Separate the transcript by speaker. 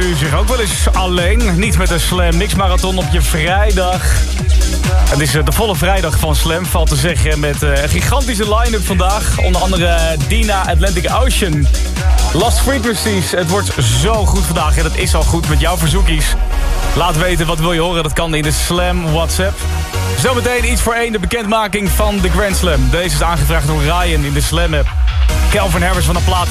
Speaker 1: u zich ook wel eens alleen? Niet met een Slam Mix Marathon op je vrijdag. Het is de volle vrijdag van Slam, valt te zeggen, met een gigantische line-up vandaag. Onder andere Dina, Atlantic Ocean, Lost Frequencies. Het wordt zo goed vandaag en dat is al goed met jouw verzoekies. Laat weten wat wil je horen, dat kan in de Slam WhatsApp. Zometeen iets voor 1, de bekendmaking van de Grand Slam. Deze is aangevraagd door Ryan in de Slam app. Calvin Harris van de plaat